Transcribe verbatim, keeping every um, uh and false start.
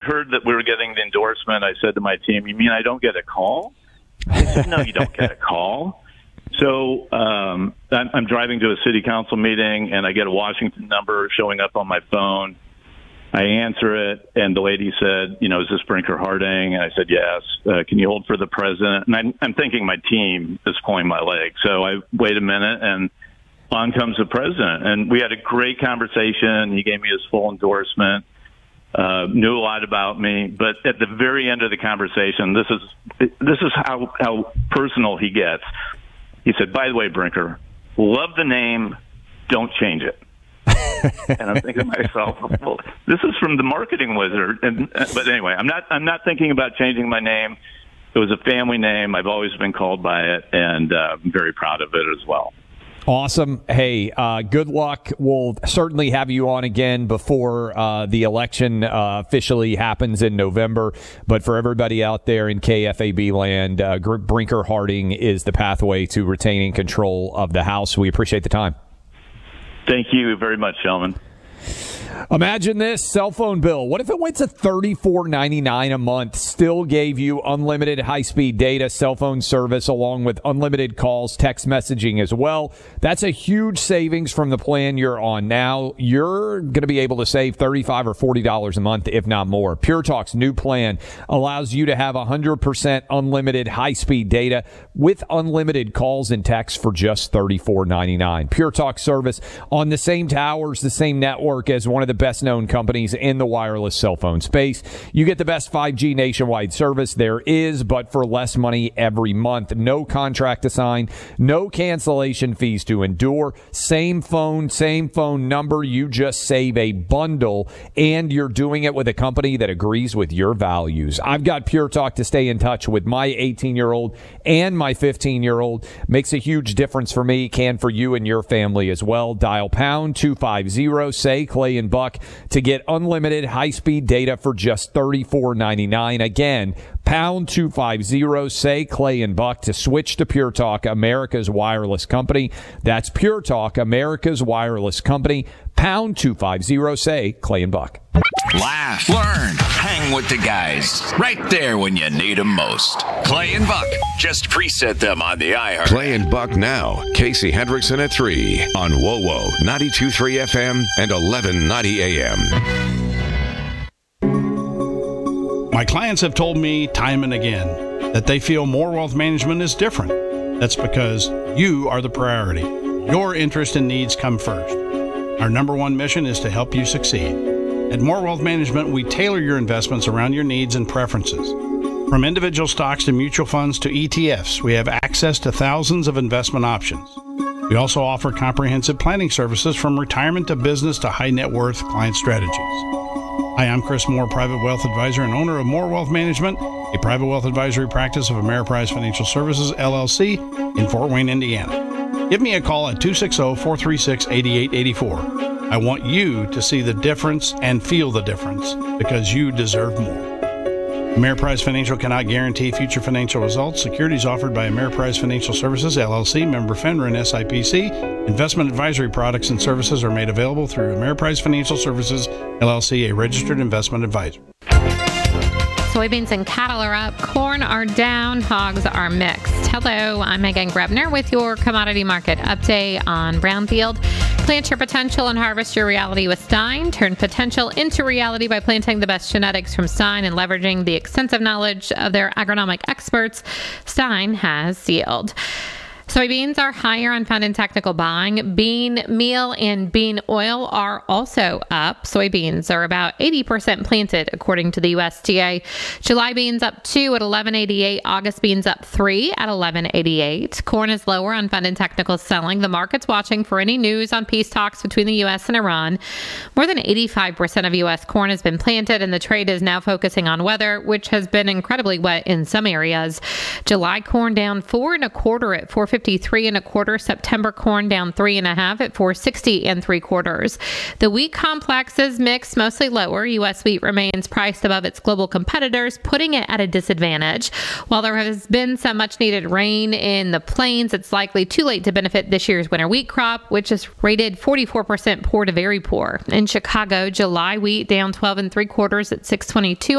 heard that we were getting the endorsement, I said to my team, "You mean I don't get a call?" They said, "No, you don't get a call." So um, I'm, I'm driving to a city council meeting, and I get a Washington number showing up on my phone. I answer it, and the lady said, you know, "Is this Brinker Harding?" And I said, "Yes." Uh, "Can you hold for the president?" And I'm, I'm thinking my team is pulling my leg. So I wait a minute, and on comes the president. And we had a great conversation. He gave me his full endorsement, uh, knew a lot about me. But at the very end of the conversation, this is this is how, how personal he gets. He said, "By the way, Brinker, love the name, don't change it." And I'm thinking to myself, well, this is from the marketing wizard. And but anyway, I'm not I'm not thinking about changing my name. It was a family name. I've always been called by it, and uh, I'm very proud of it as well. Awesome. Hey, uh, good luck. We'll certainly have you on again before uh, the election uh, officially happens in November. But for everybody out there in K F A B land, uh, Brinker Harding is the pathway to retaining control of the House. We appreciate the time. Thank you very much, gentlemen. Imagine this cell phone bill. What if it went to thirty-four ninety-nine a month, still gave you unlimited high-speed data, cell phone service, along with unlimited calls, text messaging as well? That's a huge savings from the plan you're on now. You're going to be able to save thirty-five dollars or forty dollars a month, if not more. Pure Talk's new plan allows you to have one hundred percent unlimited high-speed data with unlimited calls and texts for just thirty-four ninety-nine. Pure Talk service on the same towers, the same network as one of the best-known companies in the wireless cell phone space. You get the best five G nationwide service there is, but for less money every month. No contract to sign, no cancellation fees to endure. Same phone, same phone number. You just save a bundle, and you're doing it with a company that agrees with your values. I've got Pure Talk to stay in touch with my eighteen-year-old and my fifteen-year-old. Makes a huge difference for me, can for you and your family as well. Dial pound two fifty, say Clay and Buck, to get unlimited high-speed data for just thirty-four ninety-nine. Again, pound two fifty, say Clay and Buck, to switch to Pure Talk, America's wireless company. That's Pure Talk, America's wireless company. Pound two fifty, say Clay and Buck. Laugh, learn, hang with the guys. Right there when you need them most. Clay and Buck. Just preset them on the iHeart. Clay and Buck now. Casey Hendrickson at three on W O W O ninety-two point three F M and eleven ninety A M. My clients have told me time and again that they feel More Wealth Management is different. That's because you are the priority. Your interest and needs come first. Our number one mission is to help you succeed. At More Wealth Management, we tailor your investments around your needs and preferences. From individual stocks to mutual funds to E T Fs, we have access to thousands of investment options. We also offer comprehensive planning services from retirement to business to high net worth client strategies. Hi, I'm Chris Moore, Private Wealth Advisor and owner of More Wealth Management, a private wealth advisory practice of Ameriprise Financial Services, L L C, in Fort Wayne, Indiana. Give me a call at two six zero, four three six, eight eight eight four. I want you to see the difference and feel the difference because you deserve more. Ameriprise Financial cannot guarantee future financial results. Securities offered by Ameriprise Financial Services, L L C, member FINRA and S I P C. Investment advisory products and services are made available through Ameriprise Financial Services, L L C, a registered investment advisor. Soybeans and cattle are up, corn are down, hogs are mixed. Hello, I'm Megan Grebner with your commodity market update on Brownfield. Plant your potential and harvest your reality with Stein. Turn potential into reality by planting the best genetics from Stein and leveraging the extensive knowledge of their agronomic experts Stein has sealed. Soybeans are higher on fund and technical buying. Bean meal and bean oil are also up. Soybeans are about eighty percent planted, according to the U S D A. July beans up two at eleven eighty-eight. August beans up three at eleven eighty-eight. Corn is lower on fund and technical selling. The market's watching for any news on peace talks between the U S and Iran. More than eighty-five percent of U S corn has been planted, and the trade is now focusing on weather, which has been incredibly wet in some areas. July corn down four and a quarter at four fifty-three and a quarter. September corn down three and a half at four sixty and three quarters. The wheat complex is mixed, mostly lower. U S wheat remains priced above its global competitors, putting it at a disadvantage. While there has been some much needed rain in the plains, it's likely too late to benefit this year's winter wheat crop, which is rated forty-four percent poor to very poor. In Chicago, July wheat down twelve and three quarters at six twenty-two